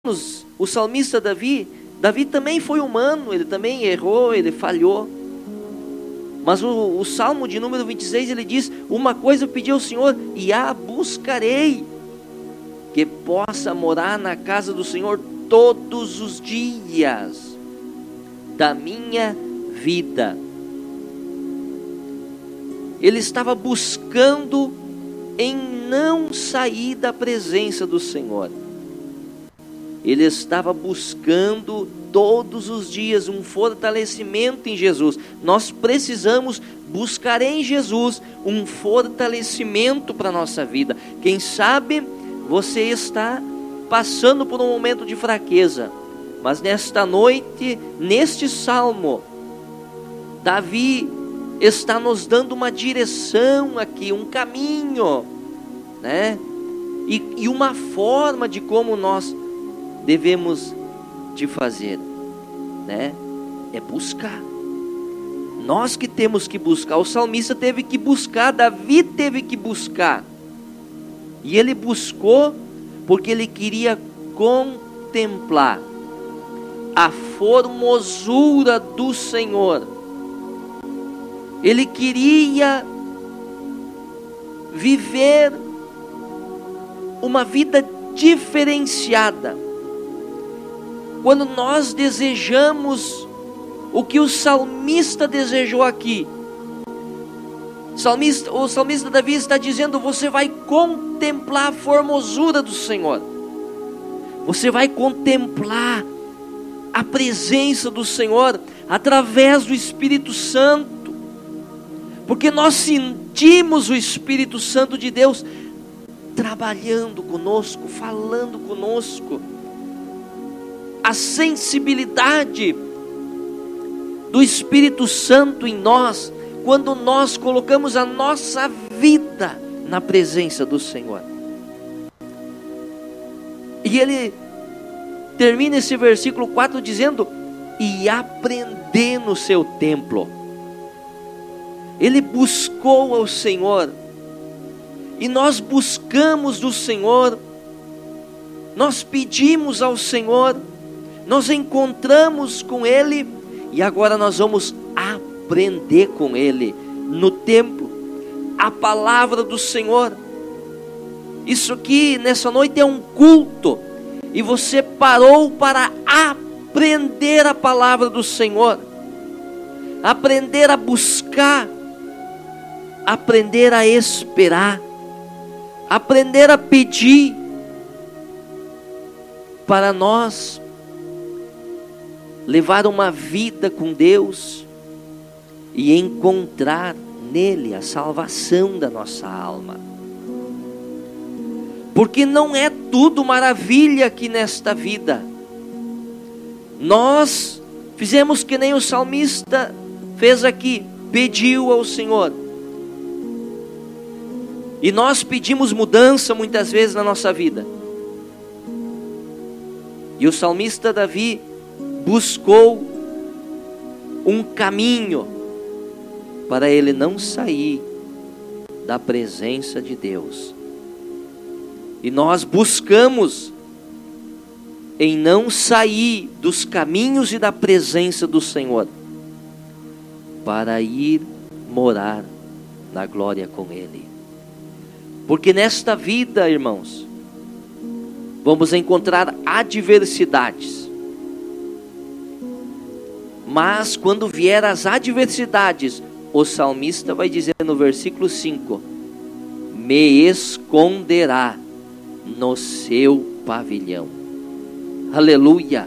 o salmista Davi também foi humano, ele também errou, ele falhou. Mas o Salmo de número 26, ele diz: uma coisa eu pedi ao Senhor e a buscarei, que possa morar na casa do Senhor todos os dias da minha vida. Ele estava buscando em não sair da presença do Senhor. Ele estava buscando todos os dias um fortalecimento em Jesus. Nós precisamos buscar em Jesus um fortalecimento para a nossa vida. Quem sabe você está passando por um momento de fraqueza, mas nesta noite, neste salmo, Davi está nos dando uma direção aqui, um caminho, né? E uma forma de como nós devemos de fazer, né? É buscar. Nós que temos que buscar. O salmista teve que buscar, Davi teve que buscar. E ele buscou porque ele queria contemplar a formosura do Senhor. Ele queria viver uma vida diferenciada. Quando nós desejamos o que o salmista desejou aqui, o salmista Davi está dizendo: você vai contemplar a formosura do Senhor, você vai contemplar a presença do Senhor através do Espírito Santo, porque nós sentimos o Espírito Santo de Deus trabalhando conosco, falando conosco. A sensibilidade do Espírito Santo em nós, quando nós colocamos a nossa vida na presença do Senhor. E ele termina esse versículo 4 dizendo: e aprender no seu templo. Ele buscou ao Senhor, e nós buscamos do Senhor, nós pedimos ao Senhor, nós encontramos com Ele, e agora nós vamos aprender com Ele no templo, a palavra do Senhor. Isso aqui nessa noite é um culto, e você parou para aprender a palavra do Senhor, aprender a buscar, aprender a esperar, aprender a pedir, para nós levar uma vida com Deus e encontrar nele a salvação da nossa alma. Porque não é tudo maravilha aqui nesta vida. Nós fizemos que nem o salmista fez aqui, pediu ao Senhor. E nós pedimos mudança muitas vezes na nossa vida. E o salmista Davi buscou um caminho para ele não sair da presença de Deus. E nós buscamos em não sair dos caminhos e da presença do Senhor, para ir morar na glória com Ele. Porque nesta vida, irmãos, vamos encontrar adversidades. Mas quando vier as adversidades, o salmista vai dizer no versículo 5: me esconderá no seu pavilhão. Aleluia!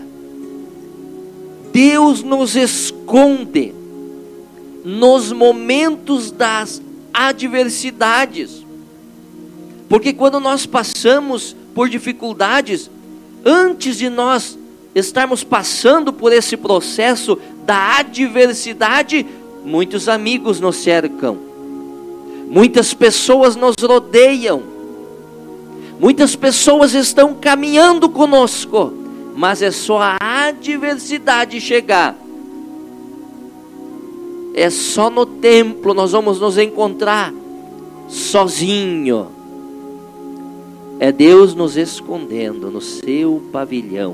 Deus nos esconde nos momentos das adversidades. Porque quando nós passamos por dificuldades, antes de nós estarmos passando por esse processo da adversidade, muitos amigos nos cercam, muitas pessoas nos rodeiam, muitas pessoas estão caminhando conosco, mas é só a adversidade chegar, é só no templo nós vamos nos encontrar sozinho. É Deus nos escondendo no seu pavilhão,